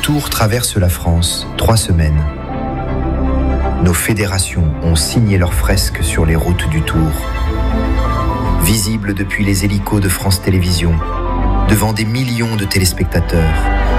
Tour traverse la France, 3 semaines. Nos fédérations ont signé leurs fresques sur les routes du Tour. Visibles depuis les hélicos de France Télévisions, devant des millions de téléspectateurs,